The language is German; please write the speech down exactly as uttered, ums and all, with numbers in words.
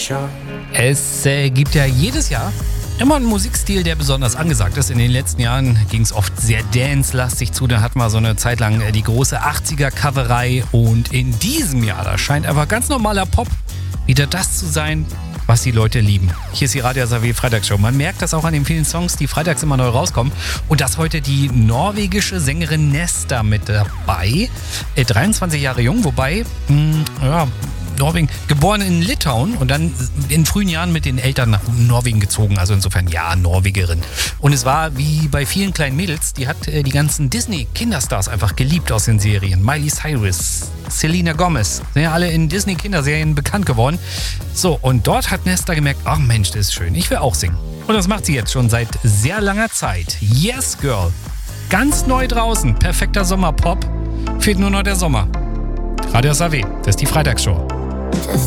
Es äh, gibt ja jedes Jahr immer einen Musikstil, der besonders angesagt ist. In den letzten Jahren ging es oft sehr dance-lastig zu. Da hatten wir so eine Zeit lang äh, die große achtziger-Coverei. Und in diesem Jahr, da scheint einfach ganz normaler Pop wieder das zu sein, was die Leute lieben. Hier ist die Radio S A W Freitagsshow. Man merkt das auch an den vielen Songs, die freitags immer neu rauskommen. Und dass heute die norwegische Sängerin Nesta mit dabei. Äh, dreiundzwanzig Jahre jung, wobei, mh, ja, Norwegen, geboren in Litauen und dann in frühen Jahren mit den Eltern nach Norwegen gezogen. Also insofern, ja, Norwegerin. Und es war wie bei vielen kleinen Mädels, die hat äh, die ganzen Disney-Kinderstars einfach geliebt aus den Serien. Miley Cyrus, Selena Gomez, sind ja alle in Disney-Kinderserien bekannt geworden. So, und dort hat Nesta gemerkt, ach Mensch, das ist schön, ich will auch singen. Und das macht sie jetzt schon seit sehr langer Zeit. Yes, Girl. Ganz neu draußen, perfekter Sommerpop. Fehlt nur noch der Sommer. Radio S A W, das ist die Freitagsshow. Just